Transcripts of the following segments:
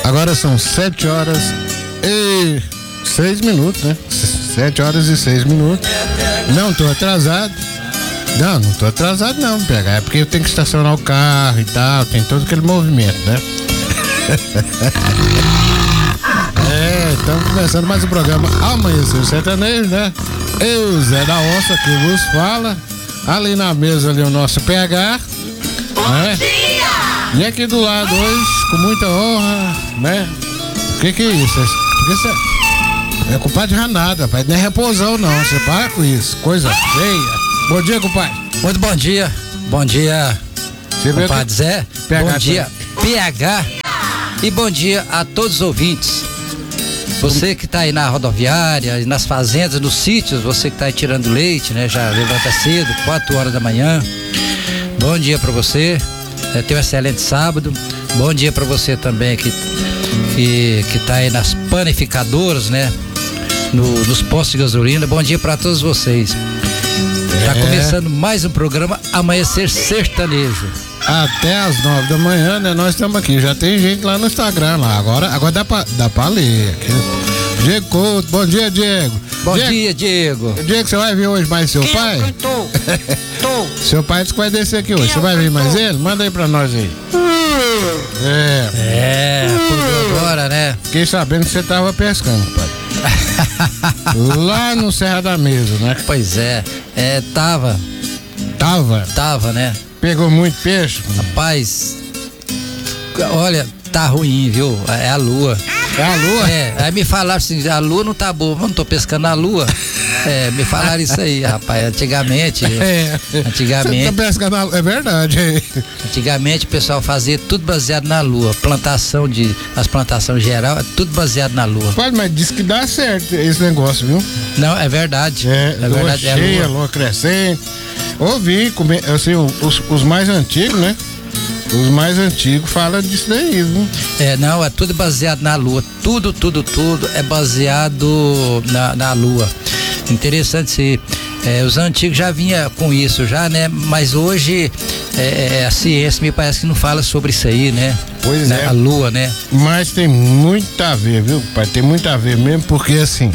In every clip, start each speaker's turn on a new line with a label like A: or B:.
A: Agora são 7h06, né? 7h06. Não tô atrasado. Não tô atrasado não, PH. É porque eu tenho que estacionar o carro e tal, tem todo aquele movimento, né? Estamos começando mais um programa Amanhecer Sertanejo, né? Eu, Zé da Onça, que vos fala. Ali na mesa ali o nosso PH. Bom dia! E aqui do lado hoje, com muita honra, né? O que é isso? Porque você é compadre de nada, pai. Não é repousão não, você para com isso. Coisa feia. Bom dia, compadre.
B: Muito bom dia. Bom dia, compadre Zé.
A: PH,
B: bom dia, PH. E bom dia a todos os ouvintes. Você que está aí na rodoviária, nas fazendas, nos sítios, você que está aí tirando leite, né? Já levanta cedo, 4 horas da manhã. Bom dia para você. Tenha um excelente sábado. Bom dia para você também que tá aí nas panificadoras, né? Nos postos de gasolina. Bom dia para todos vocês. Tá começando mais um programa Amanhecer Sertanejo.
A: Até às 9 da manhã, né? Nós estamos aqui. Já tem gente lá no Instagram lá. Agora dá pra ler. Diego Couto, bom dia, Diego.
B: Bom dia, Diego.
A: Diego, você vai vir hoje mais seu pai?
B: Tô.
A: Seu pai disse que vai descer aqui hoje. Você vai vir mais ele? Manda aí pra nós aí.
B: Acordou agora, né?
A: Fiquei sabendo que você tava pescando, pai. Lá no Serra da Mesa, né?
B: Pois é. Tava, né?
A: Pegou muito peixe?
B: Rapaz, olha, tá ruim, viu? É a lua.
A: É a lua?
B: Aí me falaram assim, a lua não tá boa, eu não tô pescando na lua. Me falaram isso aí, rapaz. Antigamente.
A: Você tá pescando na lua, é verdade.
B: Antigamente o pessoal fazia tudo baseado na lua. As plantações geral, é tudo baseado na lua.
A: Pode, mas diz que dá certo esse negócio, viu?
B: Não, é verdade.
A: Lua
B: verdade,
A: cheia, lua crescente. Ouvi, assim, os mais antigos, né? Os mais antigos falam disso daí, viu?
B: Não, é tudo baseado na lua. Tudo é baseado na lua. Interessante se os antigos já vinha com isso já, né? Mas hoje a ciência me parece que não fala sobre isso aí, né?
A: Pois é.
B: A lua, né?
A: Mas tem muito a ver, viu, pai? Tem muito a ver mesmo, porque assim,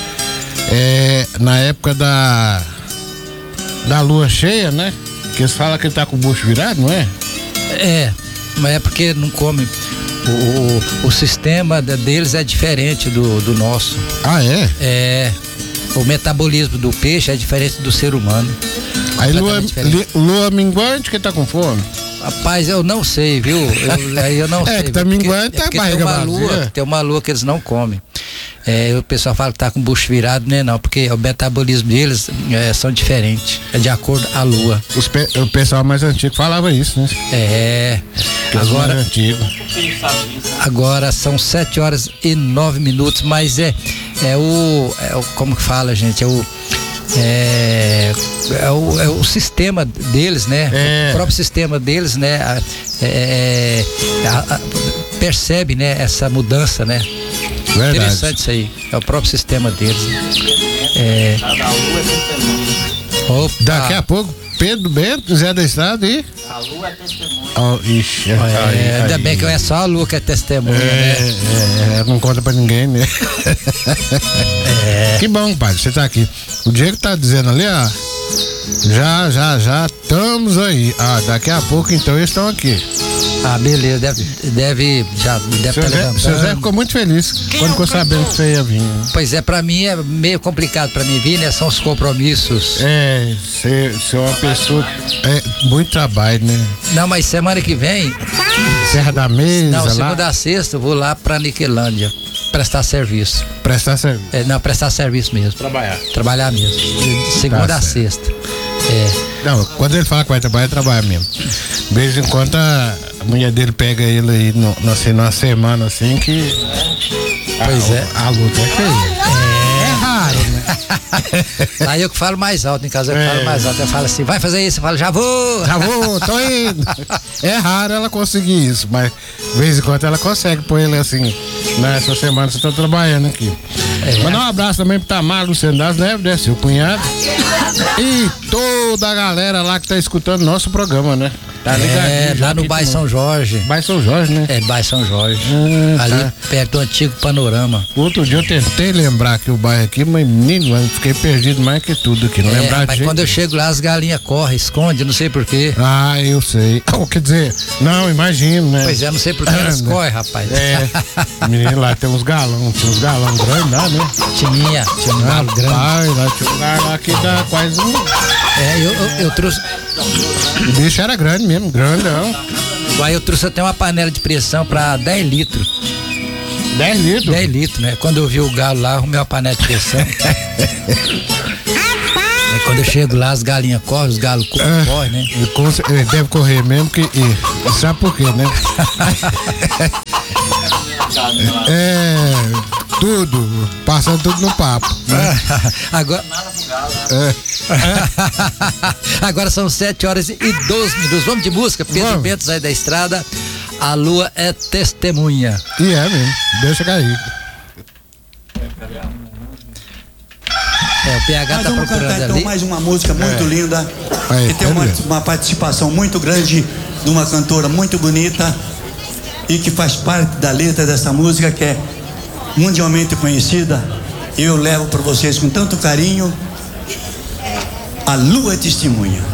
A: na época da lua cheia, né? Que eles falam que ele tá com o bucho virado, não é?
B: Mas é porque não come. O sistema deles é diferente do nosso.
A: Ah, é?
B: O metabolismo do peixe é diferente do ser humano.
A: Aí lua minguante que tá com fome?
B: Rapaz, eu não sei, viu? Eu não sei.
A: Que tá minguante, tá a barriga vazia.
B: Tem uma lua que eles não comem. O pessoal fala que tá com o bucho virado, né? Não, porque o metabolismo deles são diferentes. É de acordo com a lua.
A: O pessoal mais antigo falava isso, né?
B: Agora são 7h09, mas como que fala, gente? É o sistema deles, né? O próprio sistema deles, né? Percebe, né? Essa mudança, né?
A: Verdade.
B: Interessante isso aí. É o próprio sistema deles.
A: Daqui a pouco, Pedro Bento, Zé da Estrada e...
C: A lua é testemunha.
B: Ainda bem que é só a lua que é testemunha, né?
A: Não conta pra ninguém, né? Que bom, pai, você tá aqui. O Diego tá dizendo ali, ó. Já estamos aí. Daqui a pouco então eles estão aqui.
B: Beleza, deve estar levantando.
A: Seu Zé ficou muito feliz quando ficou sabendo que você ia vir. Né?
B: Pois é, pra mim é meio complicado pra mim vir, né? São os compromissos.
A: Ser uma pessoa. Muito trabalho, né?
B: Não, mas semana que vem.
A: Serra da Mesa.
B: Não, segunda a sexta eu vou lá pra Niquelândia. Prestar serviço.
A: Prestar serviço?
B: Prestar serviço mesmo. Trabalhar mesmo. De segunda a sexta.
A: Não, quando ele fala que vai trabalhar, trabalha mesmo. De vez em quando a mulher dele pega ele aí numa semana assim que.
B: Pois
A: a luta é feia. É raro, né?
B: Aí eu que falo mais alto, em casa eu falo mais alto. Eu falo assim, vai fazer isso? Eu falo, já vou,
A: tô indo. É raro ela conseguir isso, mas de vez em quando ela consegue pôr ele assim. Nessa semana você tá trabalhando aqui. Mandar um abraço também pro Tamar Luciano das Neves, né? Seu cunhado. E toda a galera lá que tá escutando nosso programa, né? Tá ligadinho,
B: lá no bairro São Jorge.
A: Bairro São Jorge, né?
B: Bairro São Jorge. Ali
A: tá.
B: perto do antigo Panorama.
A: Outro dia eu tentei lembrar que o bairro aqui, mas menino, eu fiquei perdido mais que tudo aqui. Não lembrar
B: mas quando eu chego lá, as galinhas correm, esconde, não sei porquê.
A: Ah, eu sei. Quer dizer, não, imagino, né?
B: Pois é, não sei porquê elas correm, rapaz.
A: Menino, lá tem uns galões grandes lá, né?
B: Tinha um galo grande.
A: Lá tinha um lugar lá que dá quase um.
B: Eu trouxe.
A: O bicho era grande mesmo, grandão.
B: Aí eu trouxe até uma panela de pressão pra 10 litros.
A: 10 litros?
B: 10 litros, né? Quando eu vi o galo lá, arrumei uma panela de pressão. Quando eu chego lá, as galinhas correm, os galos correm, né?
A: Ele deve correr mesmo, sabe por quê, né? Tudo, passando tudo no papo, né?
B: Agora são 7h12. Vamos de música, Pedro Bento sai da estrada. A lua é testemunha.
A: E é mesmo, deixa cair.
B: O PH tá procurando
C: cantar,
B: ali.
C: então, mais uma música muito linda. Que tem uma participação muito grande de uma cantora muito bonita e que faz parte da letra dessa música, que é mundialmente conhecida. Eu levo para vocês com tanto carinho. A lua é testemunha.